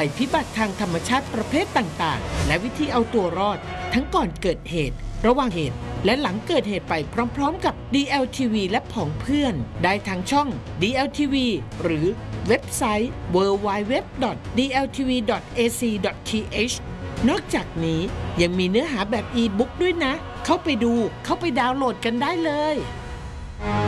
ภัยพิบัติทางธรรมชาติประเภทต่างๆและวิธีเอาตัวรอดทั้งก่อนเกิดเหตุระหว่างเหตุและหลังเกิดเหตุไปพร้อมๆกับ DLTV และผองเพื่อนได้ทางช่อง DLTV หรือเว็บไซต์ www.dltv.ac.th นอกจากนี้ยังมีเนื้อหาแบบอีบุ๊กด้วยนะเข้าไปดูเข้าไปดาวน์โหลดกันได้เลย